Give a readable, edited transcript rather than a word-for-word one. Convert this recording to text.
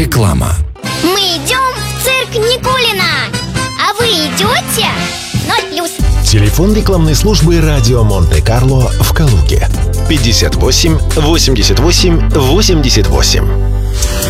Реклама. Мы идем в цирк Никулина. А вы идете? 0+. Телефон рекламной службы «Радио Монте-Карло» в Калуге. 58 88 88.